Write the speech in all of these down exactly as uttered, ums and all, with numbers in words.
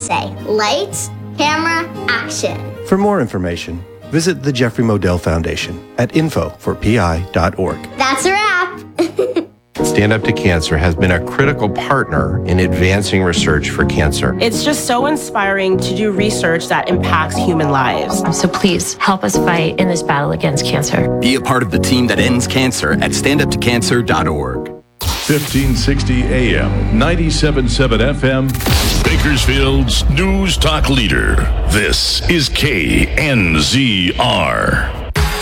say, lights, camera, action. For more information, visit the Jeffrey Modell Foundation at info for p i dot org. That's a wrap. Stand Up to Cancer has been a critical partner in advancing research for cancer. It's just so inspiring to do research that impacts human lives. So please help us fight in this battle against cancer. Be a part of the team that ends cancer at stand up to cancer dot org. fifteen sixty A M, ninety-seven point seven F M, Bakersfield's News Talk leader. This is K N Z R.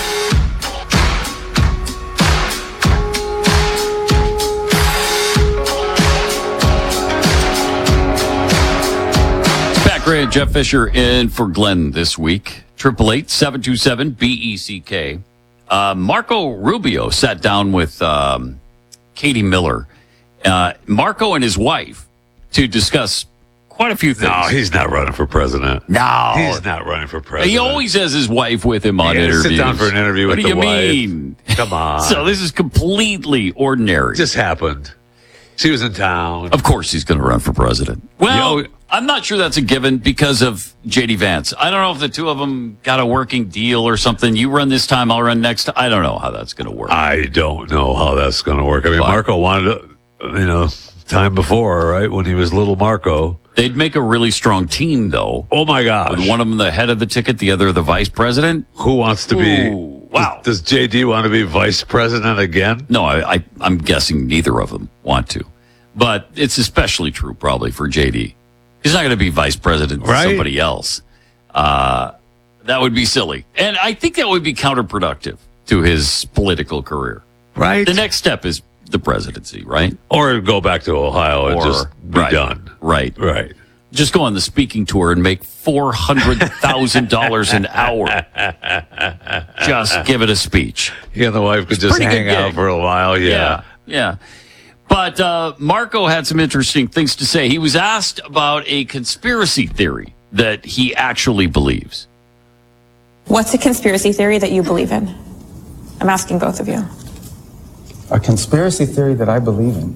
Great. Jeff Fisher in for Glenn this week. Triple eight seven two seven B E C K. Uh, Marco Rubio sat down with um, Katie Miller, uh, Marco and his wife, to discuss quite a few things. No, he's not running for president. No, he's not running for president. He always has his wife with him on you interviews. Sit down for an interview what with do the you wife. mean? Come on. So this is completely ordinary. Just happened. She was in town. Of course, he's going to run for president. Well. Yo, I'm not sure that's a given because of J D Vance. I don't know if the two of them got a working deal or something. You run this time, I'll run next time. I don't know how that's going to work. I don't know how that's going to work. I mean, but Marco wanted to, you know, time before, right, when he was little Marco. They'd make a really strong team, though. Oh, my gosh. With one of them the head of the ticket, the other the vice president. Who wants to be? Ooh, wow. Does, does J D want to be vice president again? No, I, I, I'm guessing neither of them want to. But it's especially true probably for J D. He's not going to be vice president to right? somebody else. Uh, that would be silly. And I think that would be counterproductive to his political career. Right. The next step is the presidency, right? Or go back to Ohio and or, just be right, done. Right. Right. Just go on the speaking tour and make four hundred thousand dollars an hour. Just give it a speech. He and the wife could It's just pretty hang good out gig. for a while. Yeah. Yeah. Yeah. But uh, Marco had some interesting things to say. He was asked about a conspiracy theory that he actually believes. What's a conspiracy theory that you believe in? I'm asking both of you. A conspiracy theory that I believe in?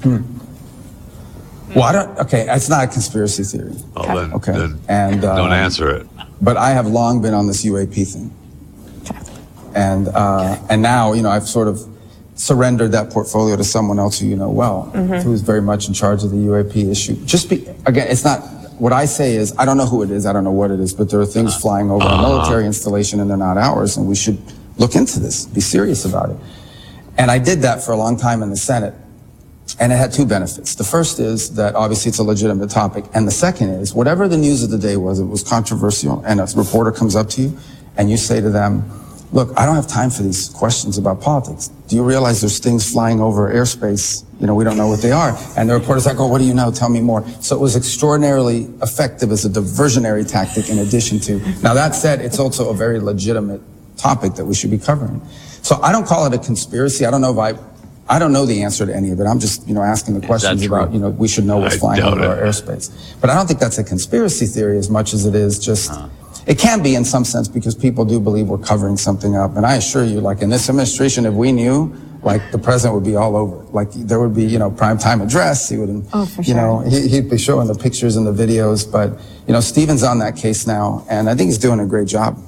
Hmm. Well, I don't, okay, it's not a conspiracy theory. Well, then, Okay. then and uh, don't answer it. But I have long been on this U A P thing. Okay. And, uh, and now, you know, I've sort of surrendered that portfolio to someone else who you know well, Mhm. who's very much in charge of the U A P issue. Just be, again, it's not, what I say is, I don't know who it is, I don't know what it is, but there are things flying over a military installation and they're not ours, and we should look into this, be serious about it. And I did that for a long time in the Senate, and it had two benefits. The first is that obviously it's a legitimate topic, and the second is, whatever the news of the day was, it was controversial, and a reporter comes up to you, and you say to them, look, I don't have time for these questions about politics. Do you realize there's things flying over airspace? You know, we don't know what they are. And the reporter's like, oh, what do you know? Tell me more. So it was extraordinarily effective as a diversionary tactic in addition to. Now, that said, it's also a very legitimate topic that we should be covering. So I don't call it a conspiracy. I don't know if I, I don't know the answer to any of it. I'm just, you know, asking the questions about, you know, we should know what's I flying over doubt our it. airspace. But I don't think that's a conspiracy theory as much as it is just, uh. It can be in some sense because people do believe we're covering something up. And I assure you, like in this administration, if we knew, like the president would be all over. Like there would be, you know, prime time address. He would, Oh, for you sure. know, he, he'd be showing the pictures and the videos. But, you know, Stephen's on that case now, and I think he's doing a great job.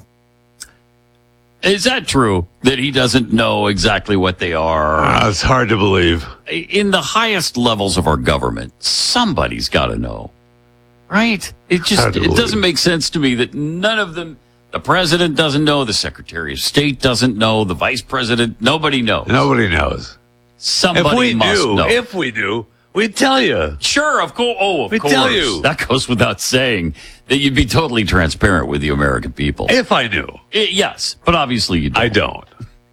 Is that true that he doesn't know exactly what they are? Uh, it's hard to believe. In the highest levels of our government, somebody's got to know. Right? It just Hard to it believe. doesn't make sense to me that none of them, the president doesn't know, the secretary of state doesn't know, the vice president, nobody knows. Nobody knows. Somebody if we must knew, know. if we knew, we'd tell you. Sure, of course. Oh, of We'd course. tell you. That goes without saying that you'd be totally transparent with the American people. If I knew. I- yes, but obviously you don't. I don't.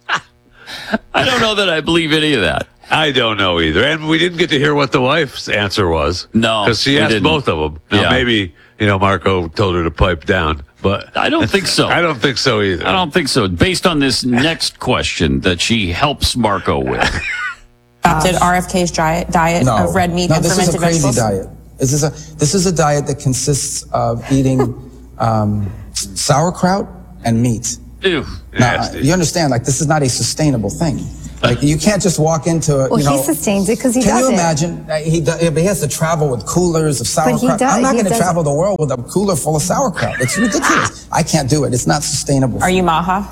I don't know that I believe any of that. I don't know either. And we didn't get to hear what the wife's answer was. No, Because she we asked didn't. both of them. Now, Yeah. maybe, you know, Marco told her to pipe down. But I don't think so. I don't think so either. I don't think so. Based on this next question that she helps Marco with. Adopted R F K's diet, diet No, of red meat no, and this is a fermented crazy vegetables? diet. This is a this is a diet that consists of eating um, sauerkraut and meat. Ew. Now, Nasty. you understand, like, this is not a sustainable thing. Like, you can't just walk into it, Well, you know. he sustains it because he Can does you it. imagine? uh, He, does, he has to travel with coolers of sauerkraut. he does- I'm not he going to does- travel the world with a cooler full of sauerkraut. It's ridiculous. I can't do it. It's not sustainable. Are you Maha?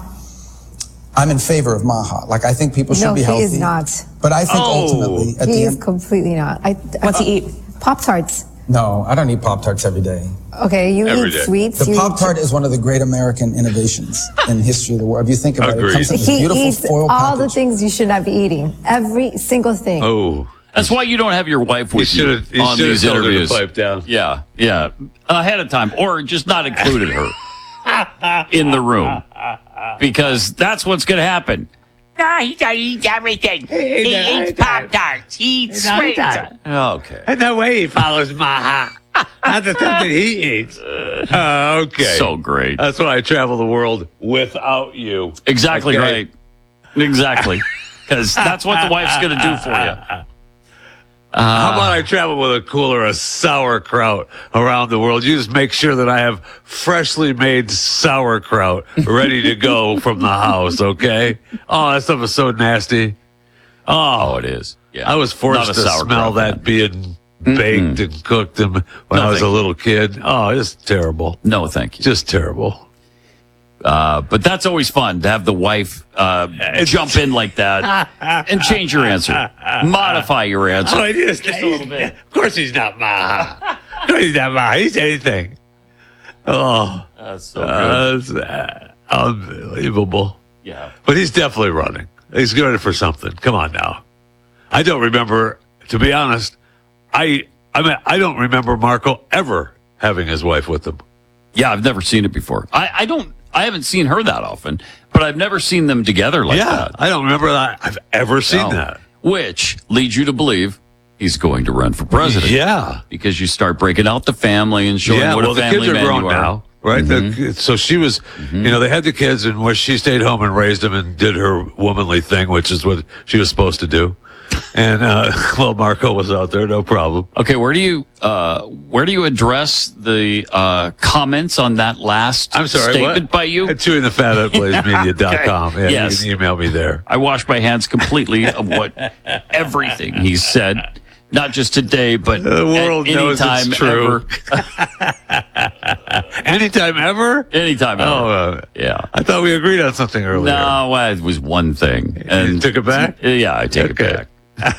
I'm in favor of Maha. Like, I think people should No, be he healthy. is not. But I think Oh. ultimately, at He the is end, completely not. I, What's he eat? Pop Tarts. no, I don't eat Pop-Tarts every day. Okay, you Every eat day. sweets. The you Pop-Tart is one of the great American innovations in history of the world. If you think about it, it Agreed. comes in Eat, this he beautiful eats foil all the package. things you should not be eating. Every single thing. Oh, That's why you don't have your wife with you, should've- you on should've these told her to interviews. pipe down. Yeah, yeah, ahead of time, or just not included her in the room, because that's what's going to happen. No, he eats everything. He eats Pop Tarts. He eats sweets. Okay. and the way he follows Maha. Not the stuff that he eats. Uh, okay. So great. That's why I travel the world without you. Exactly Okay? right. Exactly. Because that's what the wife's going to do for you. How about I travel with a cooler of sauerkraut around the world? You just make sure that I have freshly made sauerkraut ready to go from the house, okay? Oh, that stuff is so nasty. Oh, it is. Yeah. I was forced Not a to sauerkraut smell that fan. being baked and cooked and when I was a Nothing. little kid. Oh, it's terrible. No, thank you. Just terrible. Uh, but that's always fun to have the wife uh, jump in like that and change your answer, modify your answer. Oh, just, Just a little bit. Of course he's not Maha. Of course he's not Maha. He's anything. Oh, That's so good. uh, that's, uh, unbelievable. Yeah. But he's definitely running. He's good for something. Come on now. I don't remember, to be honest, I I mean, I don't remember Marco ever having his wife with him. Yeah, I've never seen it before. I, I don't. I haven't seen her that often, but I've never seen them together like yeah, that. I don't remember that I've ever seen No. that. Which leads you to believe he's going to run for president. Yeah. Because you start breaking out the family and showing Yeah, what well, a the family kids are man grown you are. now, right? The, so she was, you know, they had the kids, and where she stayed home and raised them and did her womanly thing, which is what she was supposed to do. And uh, well, Marco was out there, no problem. Okay, where do you uh, where do you address the uh, comments on that last I'm sorry, statement what? by you? At chewing the fat at blaze media dot com. Okay. Yeah, Yes. you can email me there. I wash my hands completely of what everything he said, not just today, but The world at knows any time it's true. ever. Anytime ever? Anytime ever. Oh, uh, Yeah. I thought we agreed on something earlier. No, well, it was one thing. And took it back? Yeah, I take Okay. it back.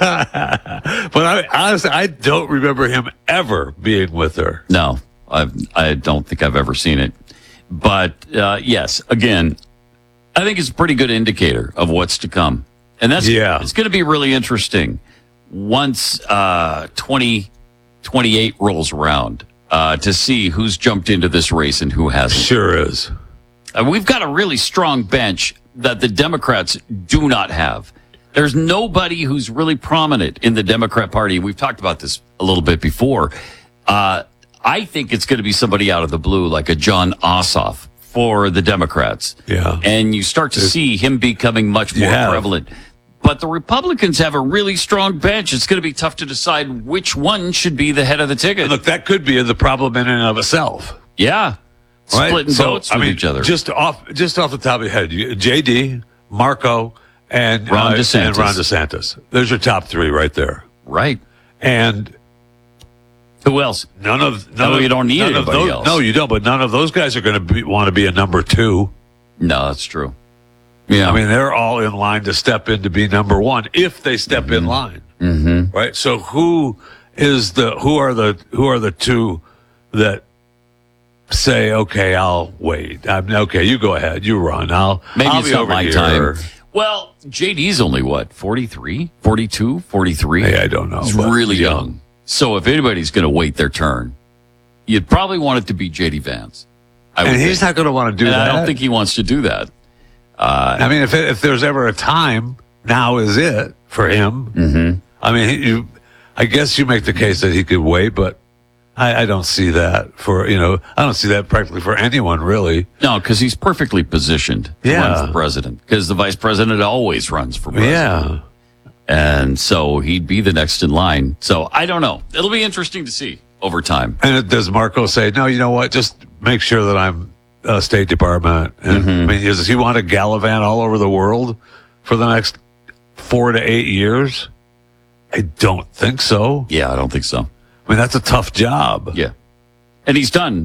But I honestly, I don't remember him ever being with her. No, I've, I don't think I've ever seen it. But uh, yes, again, I think it's a pretty good indicator of what's to come. And that's Yeah. it's going to be really interesting once uh, twenty twenty-eight rolls around uh, to see who's jumped into this race and who hasn't. Sure is. Uh, we've got a really strong bench that the Democrats do not have. There's nobody who's really prominent in the Democrat Party. We've talked about this a little bit before. Uh, I think it's going to be somebody out of the blue, like a John Ossoff for the Democrats. Yeah. And you start to see him becoming much more Yeah. prevalent. But the Republicans have a really strong bench. It's going to be tough to decide which one should be the head of the ticket. Look, that could be the problem in and of itself. Yeah. Right? Splitting So, votes I with mean, each other. Just off, just off the top of your head, you- J D, Marco, and Ron uh, DeSantis. and Ron DeSantis. There's your top three right there. Right. And Who else? none of none No, of, you don't need none of anybody those, else. No, you don't. But none of those guys are going to be, want to be a number two. No, that's true. Yeah. I mean, they're all in line to step in to be number one if they step in line. Mm-hmm. Right. So who is the who are the who are the two that say, okay, I'll wait. I'm okay. You go ahead. You run. I'll Maybe I'll it's be not over my here. time. Well, J D's only what, forty-three, forty-two, forty-three? Hey, I don't know. He's but really yeah. young. So if anybody's going to wait their turn, you'd probably want it to be J D Vance. I would And he's think. not going to want to do And that. I don't think he wants to do that. Uh, I mean, if if there's ever a time, now is it for him. Mm-hmm. I mean, he, you, I guess you make the case that he could wait, but I, I don't see that for you know. I don't see that practically for anyone really. No, because he's perfectly positioned to Yeah. run for president. Because the vice president always runs for president. Yeah. And so he'd be the next in line. So I don't know. It'll be interesting to see over time. And does Marco say, no, you know what? Just make sure that I'm uh, State Department. And, Mm-hmm. I mean, does he want to gallivant all over the world for the next four to eight years? I don't think so. Yeah, I don't think so. I mean, that's a tough job. Yeah. And he's done